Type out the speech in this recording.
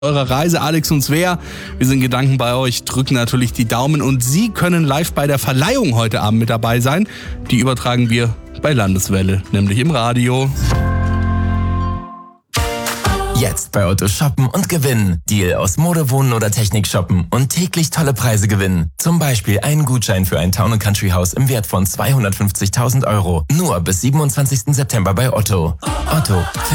eurer Reise, Alex und Svea. Wir sind Gedanken bei euch, drücken natürlich die Daumen und Sie können live bei der Verleihung heute Abend mit dabei sein. Die übertragen wir bei Landeswelle, nämlich im Radio. Jetzt bei Otto shoppen und gewinnen. Deal aus Mode, Wohnen oder Technik shoppen und täglich tolle Preise gewinnen. Zum Beispiel einen Gutschein für ein Town & Country Haus im Wert von 250.000 €. Nur bis 27. September bei Otto. Otto.